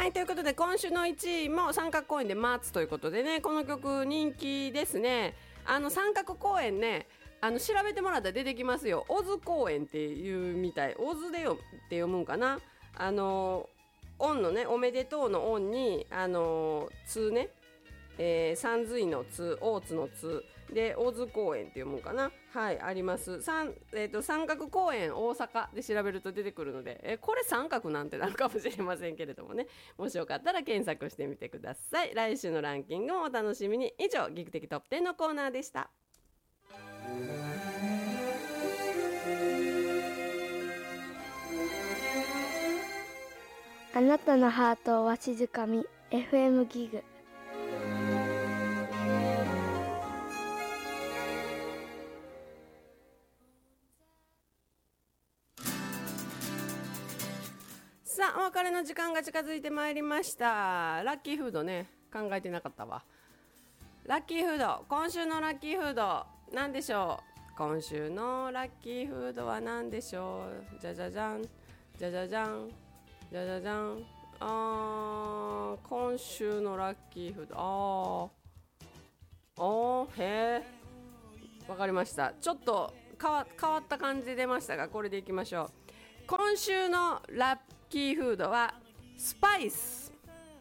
はい、ということで今週の1位も三角公園で待つということでね、この曲人気ですね。三角公園ね、調べてもらったら出てきますよ。オズ公園っていうみたい。オズでよって読むんかな。オンのね、おめでとうのオンにつね、三髄のつ、大津のつで大津公園っていうもんかな。はい、あります。三角公園大阪で調べると出てくるので、これ三角なんてなるかもしれませんけれどもね、もしよかったら検索してみてください。来週のランキングもお楽しみに。以上、ギク的トップ10のコーナーでした。 あなたのハートをわしづかみ FM ギグ。 さあ、お別れの時間が近づいてまいりました。ラッキーフードね、考えてなかったわ。ラッキーフード、今週のラッキーフード何でしょう。今週のラッキーフードは何でしょう。じゃじゃじゃん、じゃじゃじゃん、じゃじゃじゃん。今週のラッキーフード、へえ、わかりました。ちょっと変わった感じで出ましたが、これでいきましょう。今週のラッキーフードはスパイス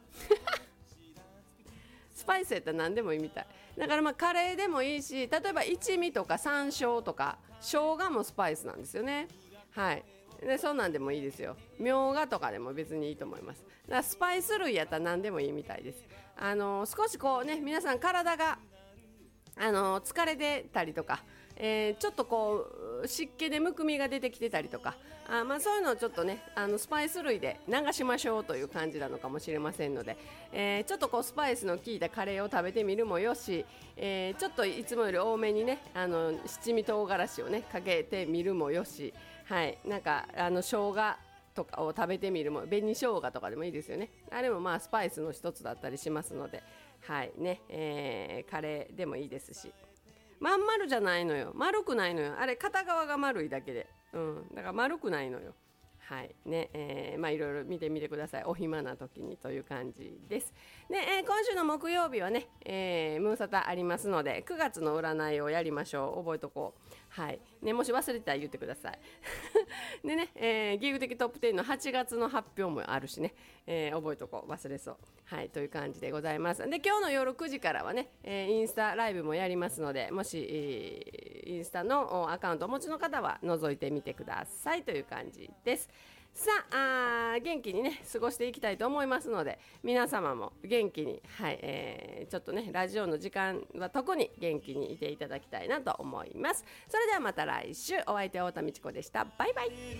スパイスやったら何でもいいみたいだから、まあカレーでもいいし、例えば一味とか山椒とか生姜もスパイスなんですよね。はい、でそんなんでもいいですよ。みょうがとかでも別にいいと思います。だからスパイス類やったら何でもいいみたいです。少しこうね、皆さん体が疲れてたりとか、ちょっとこう湿気でむくみが出てきてたりとか、まあ、そういうのをちょっとね、スパイス類で流しましょうという感じなのかもしれませんので、ちょっとこうスパイスの効いたカレーを食べてみるもよし、ちょっといつもより多めにね、七味唐辛子をねかけてみるもよし、はい、なんか生姜とかを食べてみるも、紅生姜とかでもいいですよね。あれもまあスパイスの一つだったりしますので、はいね、カレーでもいいですし、まん丸じゃないのよ、丸くないのよ、あれ片側が丸いだけで、だから丸くないのよ。はいね、まあいろいろ見てみてください。お暇な時にという感じです。で、今週の木曜日はね、ムーンサタありますので、9月の占いをやりましょう。覚えとこう。はいね、もし忘れてたら言ってください。でね、ギグ的トップ10の8月の発表もあるしね、覚えとこう、忘れそう。はい、という感じでございます。で、今日の夜9時からはね、インスタライブもやりますので、もし、インスタのアカウントをお持ちの方は覗いてみてくださいという感じです。さあ、元気にね過ごしていきたいと思いますので、皆様も元気に、はい、ちょっとねラジオの時間は特に元気にいていただきたいなと思います。それではまた来週。お相手は太田美智子でした。バイバイ。